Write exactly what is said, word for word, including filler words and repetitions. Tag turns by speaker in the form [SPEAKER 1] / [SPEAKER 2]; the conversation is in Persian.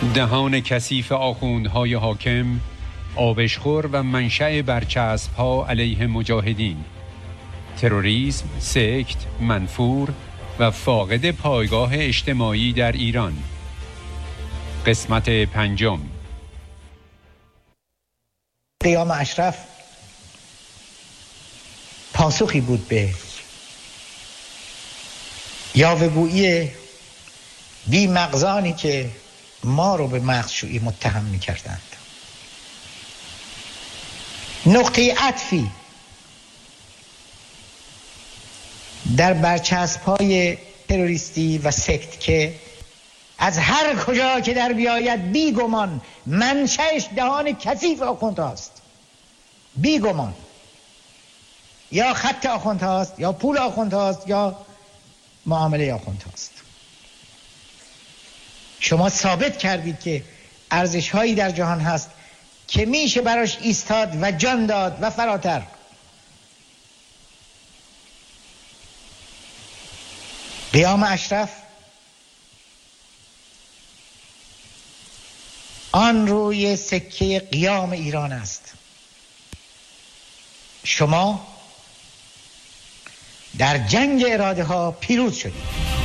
[SPEAKER 1] دهان کثیف آخوندهای حاکم، آبشخور و منشأ برچسب‌ها علیه مجاهدین، تروریسم، سکت، منفور و فاقد پایگاه اجتماعی در ایران. قسمت پنجم.
[SPEAKER 2] قیام اشرف پاسخی بود به یاوه‌گویی بی مغزانی که ما رو به مغزشویی متهم می کردند. نقطه عطفی در برچسب‌های تروریستی و سکت که از هر کجا که در بیاید بی گمان منشأش دهان کثیف آخوندهاست، بی گمان یا خط آخوندهاست یا پول آخوندهاست یا معامله آخوندهاست. شما ثابت کردید که ارزش هایی در جهان هست که میشه براش ایستاد و جان داد و فراتر. قیام اشرف آن روی سکه قیام ایران است. شما در جنگ اراده ها پیروز شدید.